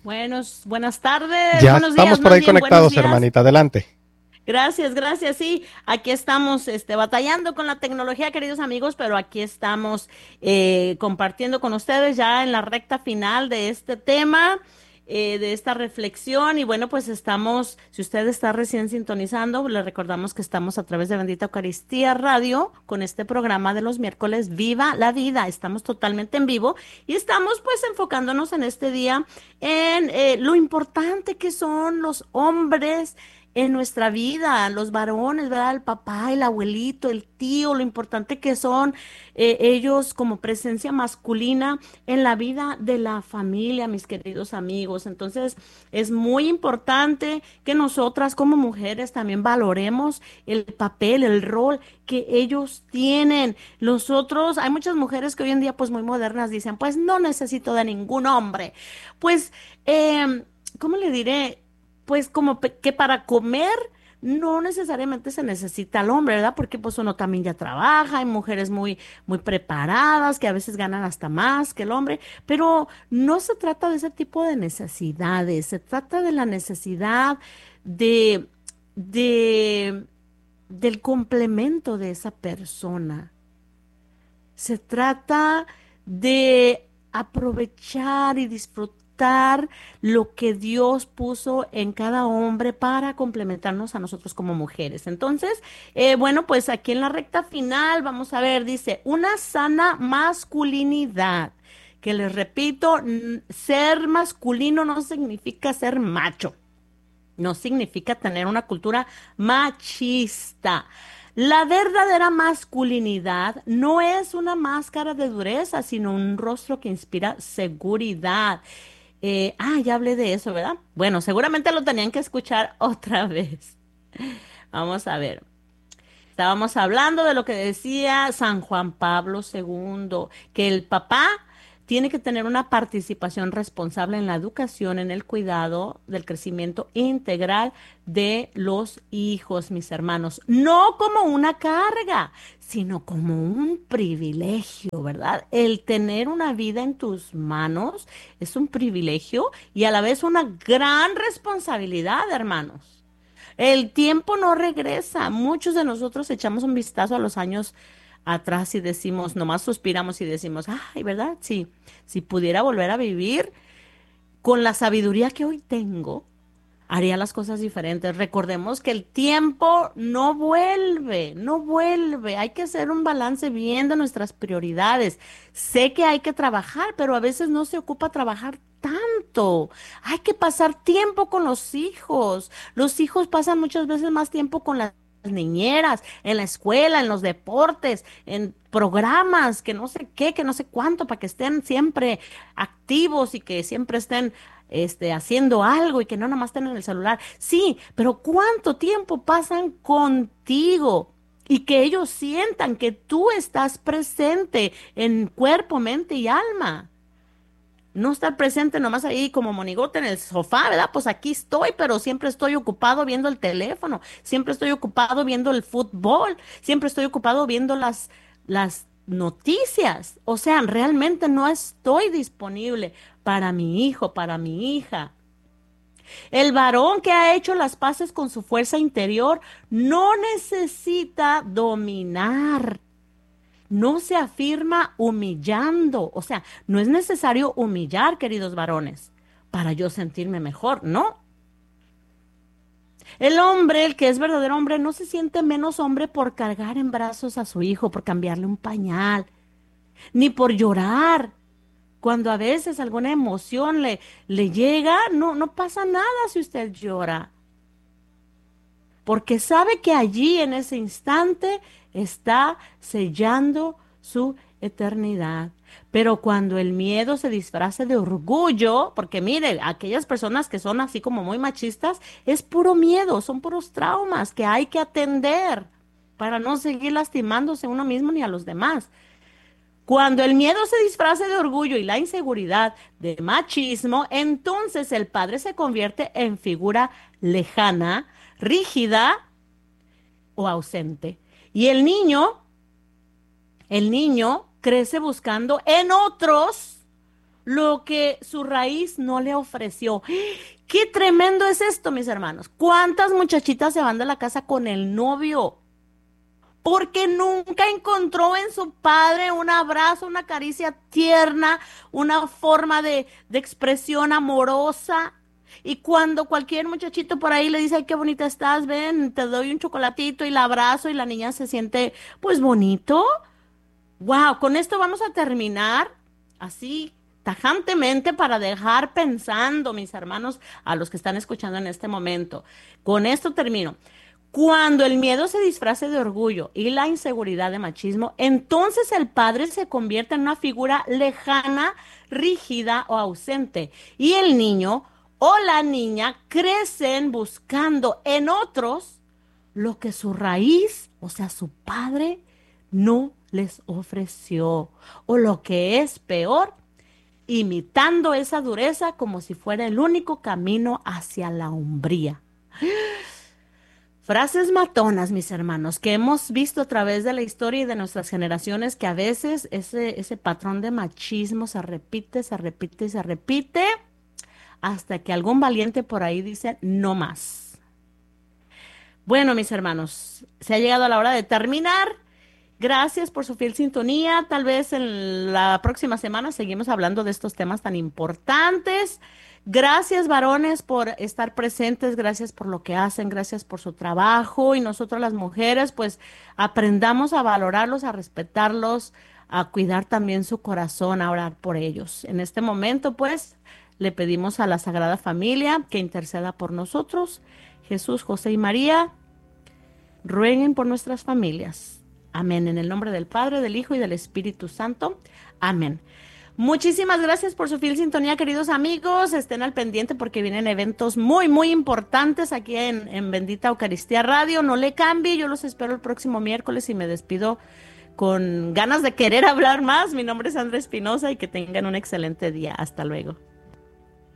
Buenas tardes, Ya buenos días, estamos por más ahí bien, buenos conectados, días. hermanita. Adelante. Gracias, gracias. Sí, aquí estamos batallando con la tecnología, queridos amigos, pero aquí estamos compartiendo con ustedes ya en la recta final de este tema, de esta reflexión. Y bueno, pues estamos, si usted está recién sintonizando, le recordamos que estamos a través de Bendita Eucaristía Radio con este programa de los miércoles, Viva la Vida. Estamos totalmente en vivo y estamos pues enfocándonos en este día en lo importante que son los hombres en nuestra vida, los varones, ¿verdad? El papá, el abuelito, el tío, lo importante que son ellos como presencia masculina en la vida de la familia, mis queridos amigos. Entonces, es muy importante que nosotras como mujeres también valoremos el papel, el rol que ellos tienen. Nosotros, hay muchas mujeres que hoy en día, pues muy modernas, dicen, pues no necesito de ningún hombre. Pues, ¿cómo le diré? Pues como que para comer no necesariamente se necesita al hombre, ¿verdad? Porque pues uno también ya trabaja, hay mujeres muy preparadas que a veces ganan hasta más que el hombre, pero no se trata de ese tipo de necesidades, se trata de la necesidad de, de, del complemento de esa persona. Se trata de aprovechar y disfrutar lo que Dios puso en cada hombre para complementarnos a nosotros como mujeres. Entonces, bueno, pues aquí en la recta final vamos a ver, dice, una sana masculinidad. Que les repito, ser masculino no significa ser macho. No significa tener una cultura machista. La verdadera masculinidad no es una máscara de dureza, sino un rostro que inspira seguridad. Ya hablé de eso, ¿verdad? Bueno, seguramente lo tenían que escuchar otra vez. Vamos a ver. Estábamos hablando de lo que decía San Juan Pablo II, que el papá tiene que tener una participación responsable en la educación, en el cuidado del crecimiento integral de los hijos, mis hermanos. No como una carga, sino como un privilegio, ¿verdad? El tener una vida en tus manos es un privilegio y a la vez una gran responsabilidad, hermanos. El tiempo no regresa. Muchos de nosotros echamos un vistazo a los años atrás y decimos, nomás suspiramos y decimos, ay, ¿verdad? Sí, si pudiera volver a vivir con la sabiduría que hoy tengo, haría las cosas diferentes. Recordemos que el tiempo no vuelve, no vuelve. Hay que hacer un balance viendo nuestras prioridades. Sé que hay que trabajar, pero a veces no se ocupa trabajar tanto. Hay que pasar tiempo con los hijos. Los hijos pasan muchas veces más tiempo con las niñeras, en la escuela, en los deportes, en programas, que no sé qué, que no sé cuánto, para que estén siempre activos y que siempre estén haciendo algo y que no nomás estén en el celular. Sí, pero ¿cuánto tiempo pasan contigo? Y que ellos sientan que tú estás presente en cuerpo, mente y alma. No estar presente nomás ahí como monigote en el sofá, ¿verdad? Pues aquí estoy, pero siempre estoy ocupado viendo el teléfono, siempre estoy ocupado viendo el fútbol, siempre estoy ocupado viendo las noticias. O sea, realmente no estoy disponible para mi hijo, para mi hija. El varón que ha hecho las paces con su fuerza interior no necesita dominar, no se afirma humillando. O sea, no es necesario humillar, queridos varones, para yo sentirme mejor, no. El hombre, el que es verdadero hombre, no se siente menos hombre por cargar en brazos a su hijo, por cambiarle un pañal, ni por llorar. Cuando a veces alguna emoción le llega, no pasa nada si usted llora, porque sabe que allí en ese instante está sellando su eternidad. Pero cuando el miedo se disfraza de orgullo, porque mire, aquellas personas que son así como muy machistas, es puro miedo, son puros traumas que hay que atender para no seguir lastimándose a uno mismo ni a los demás. Cuando el miedo se disfraza de orgullo y la inseguridad de machismo, entonces el padre se convierte en figura lejana, rígida o ausente. Y el niño crece buscando en otros lo que su raíz no le ofreció. Qué tremendo es esto, mis hermanos. ¿Cuántas muchachitas se van de la casa con el novio? Porque nunca encontró en su padre un abrazo, una caricia tierna, una forma de expresión amorosa. Y cuando cualquier muchachito por ahí le dice, ay, qué bonita estás, ven, te doy un chocolatito y la abrazo y la niña se siente, pues bonito. Wow, con esto vamos a terminar así tajantemente para dejar pensando, mis hermanos, a los que están escuchando en este momento. Con esto termino. Cuando el miedo se disfrace de orgullo y la inseguridad de machismo, entonces el padre se convierte en una figura lejana, rígida o ausente. Y el niño o la niña crecen buscando en otros lo que su raíz, o sea, su padre, no les ofreció. O lo que es peor, imitando esa dureza como si fuera el único camino hacia la hombría. Frases matonas, mis hermanos, que hemos visto a través de la historia y de nuestras generaciones, que a veces ese patrón de machismo se repite, se repite y se repite, hasta que algún valiente por ahí dice, no más. Bueno, mis hermanos, se ha llegado a la hora de terminar. Gracias por su fiel sintonía. Tal vez en la próxima semana seguimos hablando de estos temas tan importantes. Gracias, varones, por estar presentes. Gracias por lo que hacen. Gracias por su trabajo. Y nosotros las mujeres, pues aprendamos a valorarlos, a respetarlos, a cuidar también su corazón, a orar por ellos. En este momento, pues, le pedimos a la Sagrada Familia que interceda por nosotros. Jesús, José y María, rueguen por nuestras familias. Amén. En el nombre del Padre, del Hijo y del Espíritu Santo. Amén. Muchísimas gracias por su fiel sintonía, queridos amigos. Estén al pendiente porque vienen eventos muy, muy importantes aquí en Bendita Eucaristía Radio. No le cambie, yo los espero el próximo miércoles y me despido con ganas de querer hablar más. Mi nombre es Andrea Espinosa y que tengan un excelente día. Hasta luego.